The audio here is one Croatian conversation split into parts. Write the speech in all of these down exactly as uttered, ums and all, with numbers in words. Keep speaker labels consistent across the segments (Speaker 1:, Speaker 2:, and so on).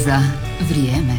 Speaker 1: za vrijeme.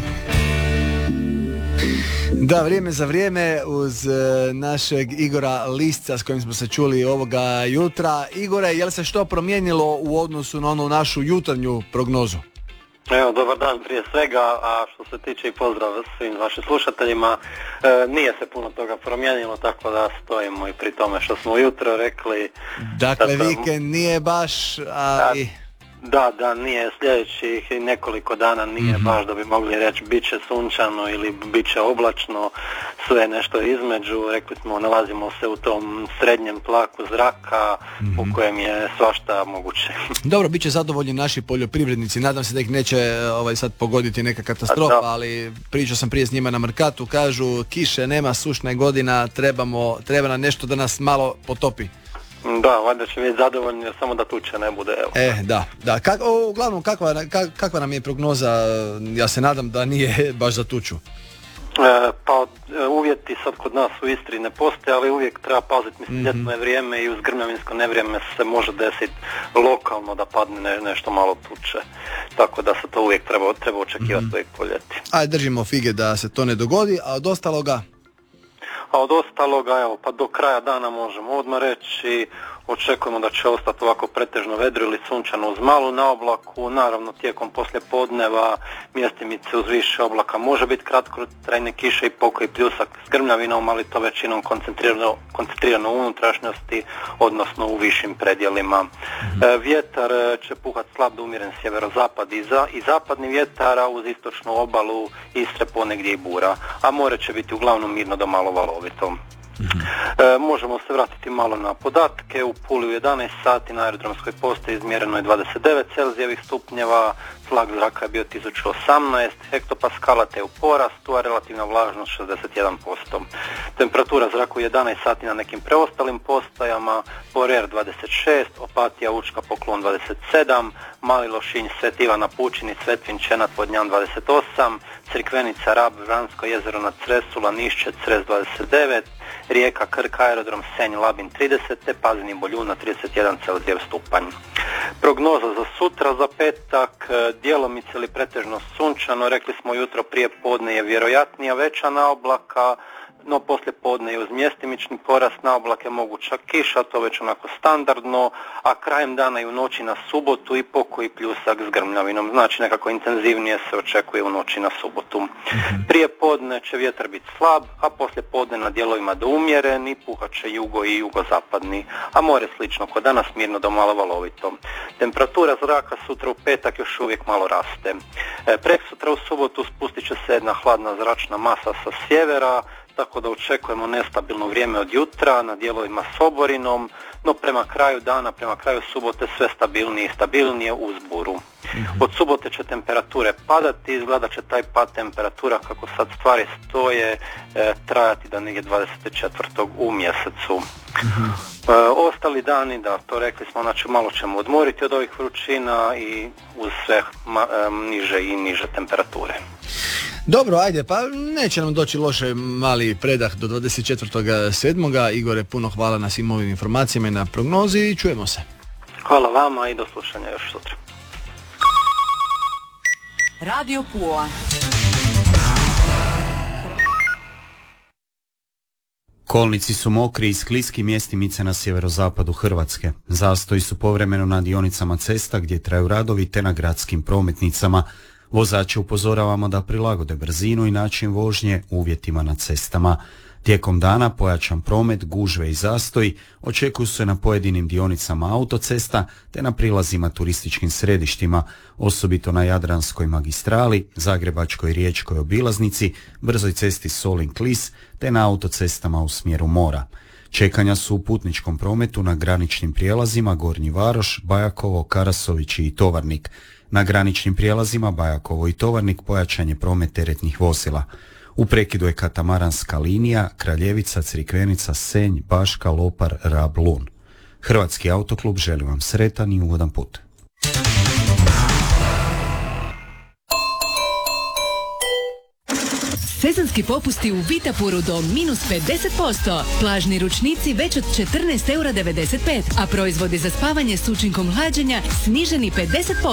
Speaker 2: Da, vrijeme za vrijeme uz e, našeg Igora Lisca s kojim smo se čuli ovoga jutra. Igore, je li se što promijenilo u odnosu na onu našu jutarnju prognozu?
Speaker 3: Evo, dobar dan prije svega, a što se tiče i pozdrav svim vašim slušateljima, e, nije se puno toga promijenilo, tako da stojimo i pri tome što smo ujutro rekli.
Speaker 2: Dakle,
Speaker 3: da,
Speaker 2: vikend nije baš, ali...
Speaker 3: Da, da, nije sljedećih nekoliko dana nije mm-hmm. baš da bi mogli reći bit će sunčano ili bit će oblačno, sve nešto između, rekli smo nalazimo se u tom srednjem tlaku zraka mm-hmm. u kojem je svašta moguće.
Speaker 2: Dobro, bit će zadovoljni naši poljoprivrednici, nadam se da ih neće ovaj, sad pogoditi neka katastrofa, ali pričao sam prije s njima na Merkatu, kažu kiše nema, sušna je godina, trebamo, treba nam nešto da nas malo potopi.
Speaker 3: Da, valjda će biti zadovoljni samo da tuče ne bude. Evo.
Speaker 2: E, da, da. Kak, o, uglavnom, kakva, kak, kakva nam je prognoza? Ja se nadam da nije baš za tuču.
Speaker 3: E, pa uvjeti sad kod nas u Istri ne postoje, ali uvijek treba paziti, mislim, mm-hmm. ljetno je vrijeme i uz grmljavinsko nevrijeme se može desiti lokalno da padne ne, nešto malo tuče. Tako da se to uvijek treba, treba očekivati mm-hmm. uvijek po ljeti.
Speaker 2: Ajde, držimo fige da se to ne dogodi, a od ostaloga?
Speaker 3: A od ostaloga, evo, pa do kraja dana možemo odmah reći, očekujemo da će ostati ovako pretežno vedro ili sunčano uz malu na oblaku, naravno tijekom poslijepodneva mjestimice uz više oblaka može biti kratkotrajne kiše i pokoji pljusak s grmljavinom, ali to većinom koncentrirano, koncentrirano u unutrašnjosti, odnosno u višim predjelima. Mm-hmm. E, vjetar će puhati slab do umjeren sjeverozapad i, za, i zapadni vjetar, a uz istočnu obalu Istre ponegdje i bura, a more će biti uglavnom mirno do malo valovito. Mm-hmm. E, možemo se vratiti malo na podatke. U Puli u jedanaest sati na aerodromskoj postaji izmjereno je dvadeset devet celzijevih stupnjeva, tlak zraka je bio tisuću osamnaest hektopaskala te u porastu, a relativna vlažnost šezdeset jedan posto. Temperatura zraka u jedanaest sati na nekim preostalim postajama: Borer dvadeset šest, Opatija, Učka, Poklon dvadeset sedam, Mali Lošinj, Svet Ivan na Pučini, Svetvin, Čenat, Vodnjan dvadeset osam, Crikvenica, Rab, Vransko jezero na Cresu, Lanišće, Cres dvadeset devet, Rijeka, Krk, aerodrom Senj, Labin trideset, te Pazin i Boljuna trideset jedan celzijev stupanj. Prognoza za sutra, za petak, djelomice ili pretežno sunčano, rekli smo jutro prije podne je vjerojatnija veća naoblaka, no poslije podne je uz mjestimični porast naoblake moguća kiša, to već onako standardno, a krajem dana i u noći na subotu i pokoji pljusak s grmljavinom, znači nekako intenzivnije se očekuje u noći na subotu. Mm-hmm. Prije podne će vjetar biti slab, a poslije podne na dijelovima do umjeren i puhat će jugo i jugozapadni, a more slično kod danas mirno do malo valovito. Temperatura zraka sutra u petak još uvijek malo raste. E, preksutra u subotu spustit će se jedna hladna zračna masa sa sjevera, tako da očekujemo nestabilno vrijeme od jutra na dijelovima s oborinom, no prema kraju dana, prema kraju subote sve stabilnije i stabilnije uz buru. Mm-hmm. Od subote će temperature padati, izgleda će taj pad temperatura kako sad stvari stoje e, trajati do negdje dvadeset četvrtog u mjesecu. Mm-hmm. E, ostali dani, da, to rekli smo, znači malo ćemo odmoriti od ovih vrućina i uz sve ma, e, niže i niže temperature.
Speaker 2: Dobro, ajde, pa neće nam doći loše mali predah do dvadeset četvrtog sedmog Igore, puno hvala na svim ovim informacijama i na prognozi i čujemo se.
Speaker 3: Hvala vama i do slušanja još sutra.
Speaker 1: Radio Pula.
Speaker 4: Kolnici su mokri i skliski mjestimice na sjeverozapadu Hrvatske. Zastoji su povremeno na dionicama cesta gdje traju radovi te na gradskim prometnicama. Vozače upozoravamo da prilagode brzinu i način vožnje uvjetima na cestama. Tijekom dana pojačan promet, gužve i zastoj očekuju se na pojedinim dionicama autocesta te na prilazima turističkim središtima, osobito na Jadranskoj magistrali, Zagrebačkoj riječkoj obilaznici, brzoj cesti Solin-Klis te na autocestama u smjeru mora. Čekanja su u putničkom prometu na graničnim prijelazima Gornji Varoš, Bajakovo, Karasovići i Tovarnik. Na graničnim prijelazima Bajakovo i Tovarnik pojačan je promet teretnih vozila. U prekidu je katamaranska linija Kraljevica, Crikvenica, Senj, Baška, Lopar, Rab, Lun. Hrvatski autoklub želi vam sretan i ugodan put.
Speaker 5: Sezonski popusti u Vitapuru do minus pedeset posto. Plažni ručnici već od četrnaest eura devedeset pet, a proizvodi za spavanje s učinkom hlađenja sniženi pedeset posto.